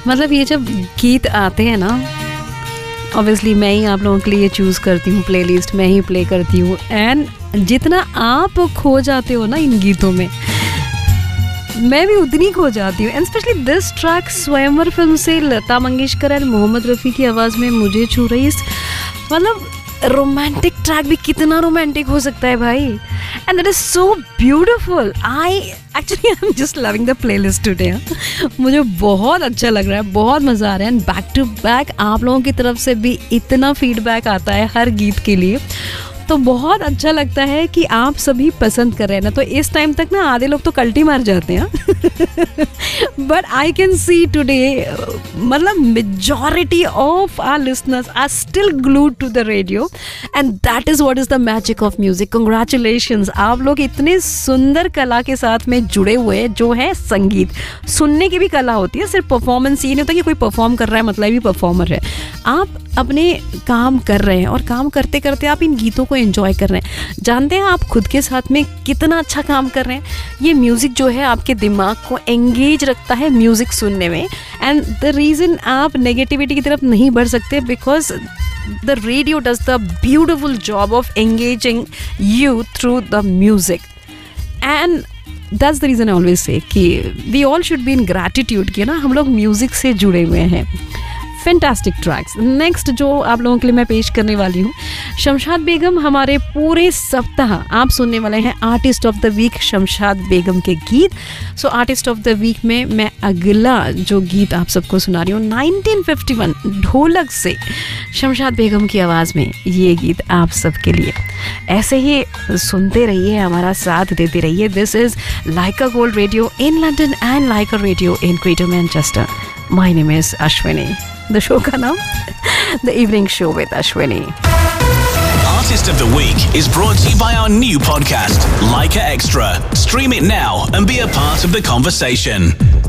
मतलब ये जब गीत आते हैं ना, ऑब्वियसली मैं ही आप लोगों के लिए चूज़ करती हूँ, प्लेलिस्ट मैं ही प्ले करती हूँ, एंड जितना आप खो जाते हो ना इन गीतों में, मैं भी उतनी खो जाती हूँ. एंड स्पेशली दिस ट्रैक स्वयंवर फिल्म से लता मंगेशकर एंड मोहम्मद रफ़ी की आवाज़ में मुझे छू रही इस, मतलब रोमांटिक ट्रैक भी कितना रोमांटिक हो सकता है भाई. And that is so beautiful. I am just loving the playlist today. मुझे बहुत अच्छा लग रहा है, बहुत मज़ा आ रहा है. एंड बैक टू बैक आप लोगों की तरफ से भी इतना फीडबैक आता है हर गीत के लिए, तो बहुत अच्छा लगता है कि आप सभी पसंद कर रहे हैं ना. तो इस टाइम तक ना आधे लोग तो कल्टी मार जाते हैं, but I can see today मतलब majority of our listeners are still glued to the radio, and that is what is the magic of music. Congratulations, आप लोग इतने सुंदर कला के साथ में जुड़े हुए हैं जो है संगीत. सुनने की भी कला होती है, सिर्फ परफॉर्मेंस ये नहीं होता कि कोई परफॉर्म कर रहा है मतलब ही परफॉर्मर है. आप अपने काम कर रहे हैं और काम करते करते आप इन गीतों को एंजॉय कर रहे हैं. जानते हैं आप खुद के साथ में कितना अच्छा काम कर रहे हैं. ये म्यूज़िक जो है आपके दिमाग को एंगेज रखता है म्यूज़िक सुनने में, एंड द रीज़न आप नेगेटिविटी की तरफ नहीं बढ़ सकते, because the radio does the beautiful job of engaging you through the music. And that's the reason I always say कि we all should be in gratitude कि ना हम लोग म्यूज़िक से जुड़े हुए हैं. Fantastic tracks. नेक्स्ट जो आप लोगों के लिए मैं पेश करने वाली हूँ, शमशाद बेगम. हमारे पूरे सप्ताह आप सुनने वाले हैं artist of the week Shamshad Begum के गीत. सो आर्टिस्ट ऑफ द वीक में मैं अगला जो गीत आप सबको सुना रही हूँ 1951 ढोलक से शमशाद बेगम की आवाज़ में ये गीत आप सबके लिए. ऐसे ही सुनते रहिए, हमारा साथ देते रहिए. This is Lyca gold radio in London and Lyca radio in greater Manchester. My name is Ashwini. The show का नाम The Evening Show with Ashwini. Artist of the Week is brought to you by our new podcast, Leica Extra. Stream it now and be a part of the conversation.